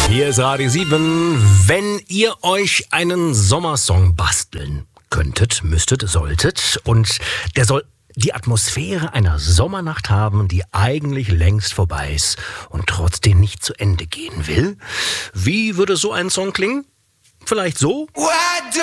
Hier ist Radio 7. Wenn ihr euch einen Sommersong basteln könntet, müsstet, solltet und der soll die Atmosphäre einer Sommernacht haben, die eigentlich längst vorbei ist und trotzdem nicht zu Ende gehen will, wie würde so ein Song klingen? Vielleicht so?